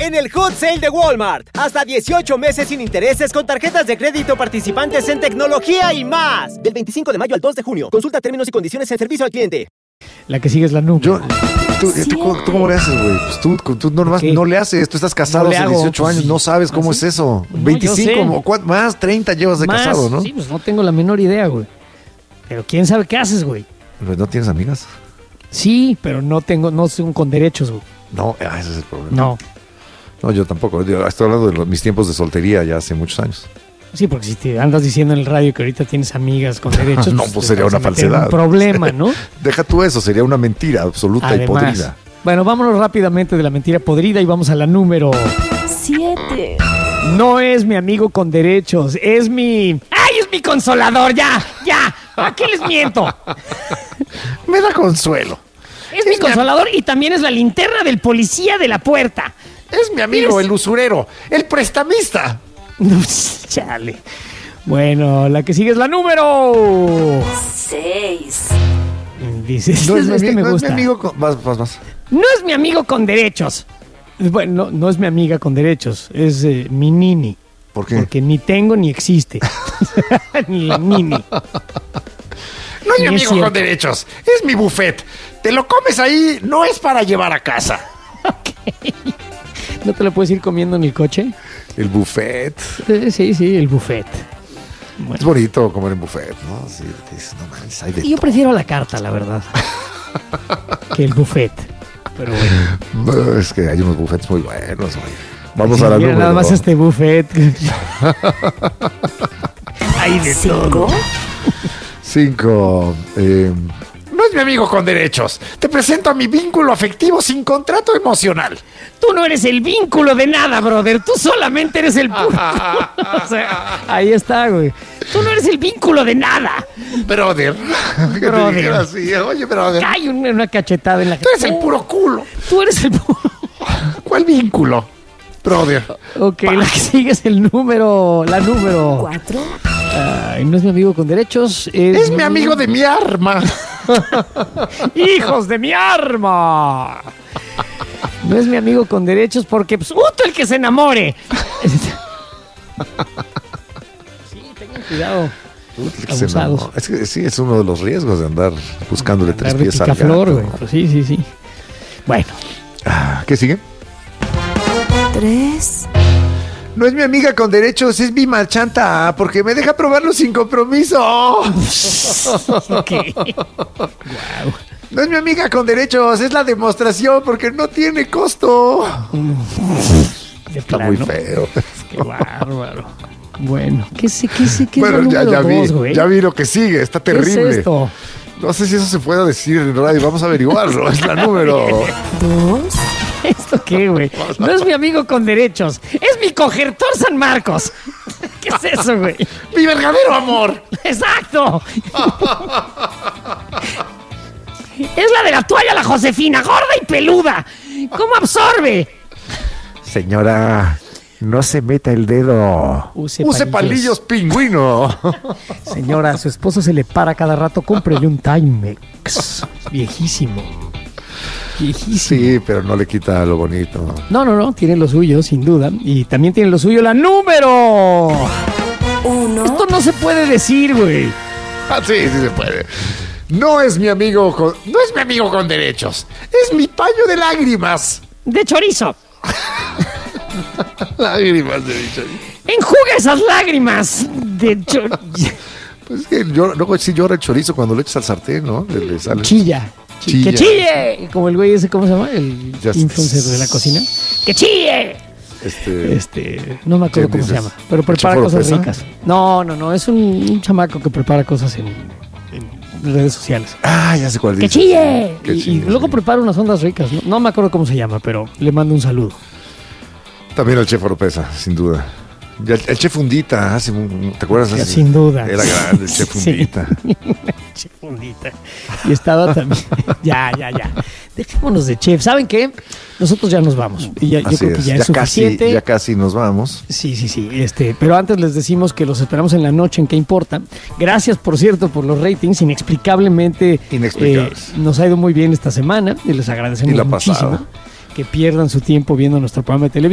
en el Hot Sale de Walmart. Hasta 18 meses sin intereses con tarjetas de crédito participantes en tecnología y más. Del 25 de mayo al 2 de junio. Consulta términos y condiciones en servicio al cliente. La que sigue es la nube. ¿Tú cómo le haces, güey? Pues tú no le haces. Tú estás casado hace 18 años. No sabes cómo es eso. No, 25, más 30 llevas de casado, ¿no? Sí, pues no tengo la menor idea, güey. Pero quién sabe qué haces, güey. Pues ¿no tienes amigas? Sí, pero no son con derechos, güey. No, ese es el problema. No, yo tampoco. Yo estoy hablando de mis tiempos de soltería ya hace muchos años. Sí, porque si te andas diciendo en el radio que ahorita tienes amigas con derechos... No, pues sería una falsedad. Un problema, ¿no? Deja tú eso, sería una mentira absoluta y podrida. Bueno, vámonos rápidamente de la mentira podrida y vamos a la número... 7. No es mi amigo con derechos, es mi... ¡Ay, es mi consolador! ¡Ya! ¿A qué les miento? Me da consuelo. Es mi consolador y también es la linterna del policía de la puerta. Es mi amigo, el usurero, el prestamista. Chale. Bueno, la que sigue es la número 6. Dices, No es me gusta. No es mi amigo con... Vas. No es mi amigo con derechos. Bueno, no es mi amiga con derechos, es mi nini. ¿Por qué? Porque ni tengo ni existe. Ni la nini. No es mi amigo con derechos, es mi buffet. Te lo comes ahí, no es para llevar a casa. Ok. ¿No te lo puedes ir comiendo en el coche? El buffet. Sí, el buffet. Bueno. Es bonito comer en buffet, ¿no? Sí, no manches, hay de Yo prefiero la carta, la verdad. Que el buffet. Pero bueno. No, es que hay unos buffets muy buenos, güey. Vamos a la número. Nada más este buffet. Hay de 5. 5. No es mi amigo con derechos. Te presento a mi vínculo afectivo sin contrato emocional. Tú no eres el vínculo de nada, brother. Tú solamente eres el puro. O sea, ahí está, güey. Tú no eres el vínculo de nada. Brother. ¿Qué te dijera así? Oye, brother. Hay una cachetada en la Tú eres el puro culo. Tú eres el puro. ¿Cuál vínculo? Brother. Ok, la que sigue es la número 4. Ay, no es mi amigo con derechos. Es mi amigo de mi arma. ¡Hijos de mi arma! No es mi amigo con derechos porque, pues, ¡uto el que se enamore! Sí, tengan cuidado. Abusados. Es que sí, es uno de los riesgos de andar buscándole tres pies al picaflor, gato. güey. Pues sí. Bueno. ¿Qué sigue? 3. No es mi amiga con derechos, es mi marchanta, porque me deja probarlo sin compromiso. Ok. Wow. No es mi amiga con derechos, es la demostración, porque no tiene costo. De Está plano. muy feo. Qué bárbaro. Bueno, ¿qué es Bueno, el ya número vi, 2, güey? ya vi lo que sigue, está ¿Qué terrible. es esto? No sé si eso se puede decir en radio, vamos a averiguarlo. Es la número. 2. ¿Esto qué, güey? No es mi amigo con derechos. Es mi cogertor San Marcos. ¿Qué es eso, güey? ¡Mi verdadero amor! ¡Exacto! Es la de la toalla, la Josefina, gorda y peluda. ¿Cómo absorbe? Señora, no se meta el dedo. Use palillos pingüino. Señora, a su esposo se le para cada rato. Cómprele un Timex. Viejísimo. Sí, pero no le quita lo bonito. No, tiene lo suyo, sin duda. Y también tiene lo suyo la número 1. Esto no se puede decir, güey. Sí se puede. No es mi amigo con derechos. Es mi paño de lágrimas. De chorizo. Lágrimas de chorizo. Enjuga esas lágrimas de chorizo. Pues es que luego sí llora el chorizo cuando lo echas al sartén, ¿no? Le sale. Chilla. Chilla. ¡Que chille! Como el güey ese, ¿cómo se llama? El Just- influencer de la cocina. ¡Que chille! No me acuerdo cómo se llama, pero prepara ¿Chef cosas Oropesa? ricas. No, es un chamaco que prepara cosas en redes sociales. Ya sé cuál ¡Que dice. chille! Que Y chille, luego sí. prepara unas ondas ricas. No me acuerdo cómo se llama, pero le mando un saludo. También el chef Oropesa, sin duda. Ya el chef Fundita, ¿te acuerdas? Sin duda. Era grande el chef Sí. Fundita. Chef Fundita. Y estaba también. Ya. Dejémonos de chef. ¿Saben qué? Nosotros ya nos vamos. Y yo Así creo que ya es suficiente. Ya casi nos vamos. Sí. Pero antes les decimos que los esperamos en la noche en ¿Qué importa? Gracias, por cierto, por los ratings. Inexplicables. Nos ha ido muy bien esta semana y les agradecemos Y la muchísimo pasada. que pierdan su tiempo viendo nuestro programa de televisión.